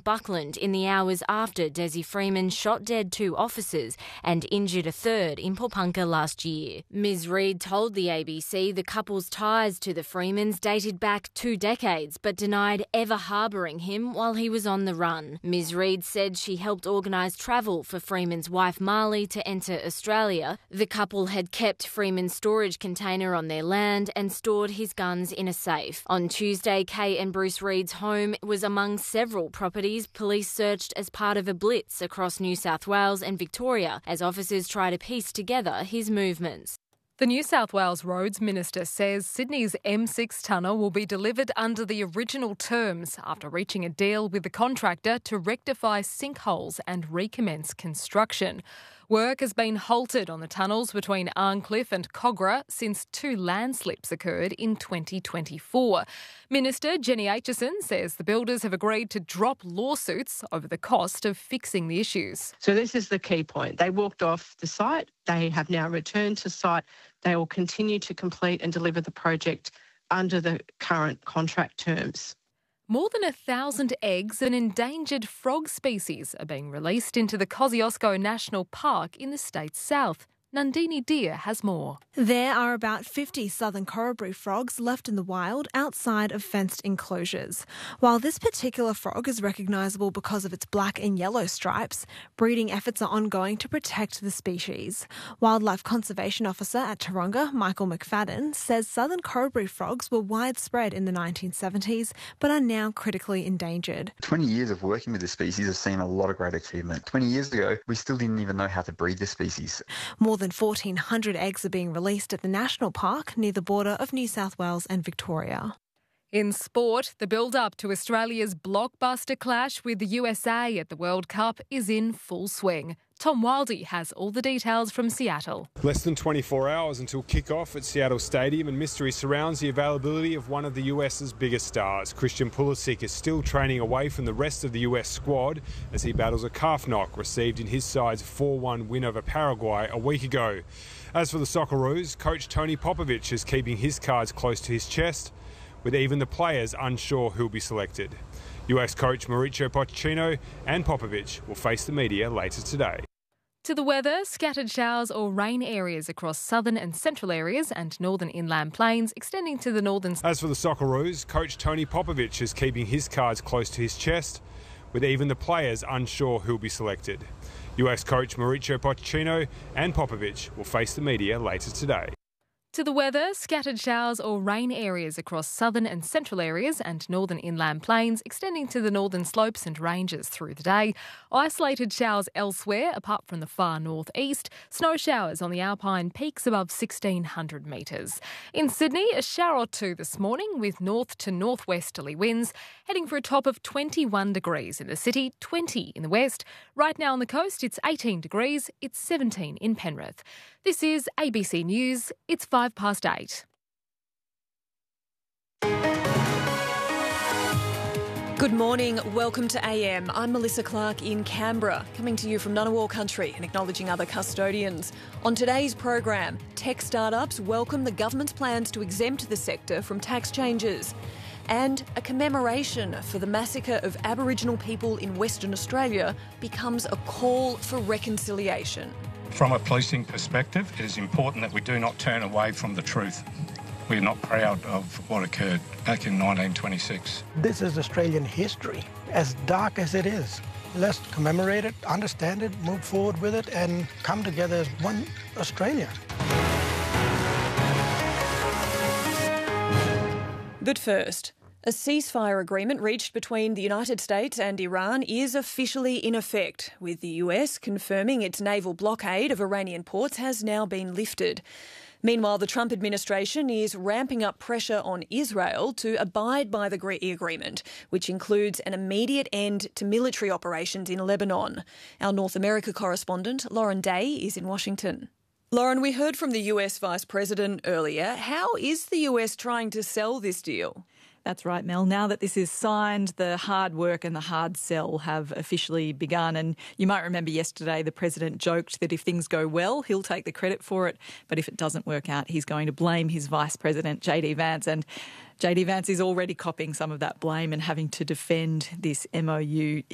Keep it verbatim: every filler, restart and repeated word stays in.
Buckland in the hours after Desi Freeman shot dead two officers and injured a third in Popunka last year. Miz Reid told the A B C the couple's ties to the Freemans dated back two decades but denied ever harbouring him while he was on the run. Miz Reid said she helped organise travel for Freeman's wife Marley to enter Australia. The couple had kept Freeman's storage container on their land and stored his guns in a safe. On Tuesday, Kay and Bruce Reid's home was among several properties police searched as part of a blitz across New South Wales and Victoria as officers try to piece together his movements. The New South Wales Roads Minister says Sydney's M six tunnel will be delivered under the original terms after reaching a deal with the contractor to rectify sinkholes and recommence construction. Work has been halted on the tunnels between Arncliffe and Cogra since two landslips occurred in twenty twenty-four. Minister Jenny Aitchison says the builders have agreed to drop lawsuits over the cost of fixing the issues. So this is the key point. They walked off the site. They have now returned to site. They will continue to complete and deliver the project under the current contract terms. More than a thousand eggs of an endangered frog species are being released into the Kosciuszko National Park in the state's south. Nandini Deer has more. There are about fifty southern Corroboree frogs left in the wild outside of fenced enclosures. While this particular frog is recognisable because of its black and yellow stripes, breeding efforts are ongoing to protect the species. Wildlife Conservation Officer at Taronga, Michael McFadden, says southern Corroboree frogs were widespread in the nineteen seventies but are now critically endangered. twenty years of working with the species has seen a lot of great achievement. twenty years ago, we still didn't even know how to breed the species. More than fourteen hundred eggs are being released at the National Park near the border of New South Wales and Victoria. In sport, the build-up to Australia's blockbuster clash with the U S A at the World Cup is in full swing. Tom Wildey has all the details from Seattle. Less than twenty-four hours until kick-off at Seattle Stadium, and mystery surrounds the availability of one of the US's biggest stars. Christian Pulisic is still training away from the rest of the U S squad as he battles a calf knock received in his side's four one win over Paraguay a week ago. As for the Socceroos, coach Tony Popovic is keeping his cards close to his chest, with even the players unsure who'll be selected. U S coach Mauricio Pochettino and Popovic will face the media later today. To the weather, scattered showers or rain areas across southern and central areas and northern inland plains extending to the northern... As for the Socceroos, coach Tony Popovic is keeping his cards close to his chest, with even the players unsure who'll be selected. U S coach Mauricio Pochettino and Popovic will face the media later today. To the weather, scattered showers or rain areas across southern and central areas and northern inland plains extending to the northern slopes and ranges through the day. Isolated showers elsewhere apart from the far northeast. Snow showers on the Alpine peaks above sixteen hundred metres. In Sydney, a shower or two this morning with north to northwesterly winds, heading for a top of twenty-one degrees in the city, twenty in the west. Right now on the coast, it's eighteen degrees, it's seventeen in Penrith. This is A B C News. It's five past eight. Good morning, welcome to A M. I'm Melissa Clark in Canberra, coming to you from Ngunnawal country and acknowledging other custodians. On today's program, tech startups welcome the government's plans to exempt the sector from tax changes. And a commemoration for the massacre of Aboriginal people in Western Australia becomes a call for reconciliation. From a policing perspective, it is important that we do not turn away from the truth. We're not proud of what occurred back in nineteen twenty-six. This is Australian history, as dark as it is. Let's commemorate it, understand it, move forward with it, and come together as one Australia. But first, a ceasefire agreement reached between the United States and Iran is officially in effect, with the U S confirming its naval blockade of Iranian ports has now been lifted. Meanwhile, the Trump administration is ramping up pressure on Israel to abide by the agreement, which includes an immediate end to military operations in Lebanon. Our North America correspondent, Lauren Day, is in Washington. Lauren, we heard from the U S Vice President earlier. How is the U S trying to sell this deal? That's right, Mel. Now that this is signed, the hard work and the hard sell have officially begun. And you might remember yesterday the President joked that if things go well, he'll take the credit for it. But if it doesn't work out, he's going to blame his Vice President, J D Vance. And J D Vance is already copping some of that blame and having to defend this M O U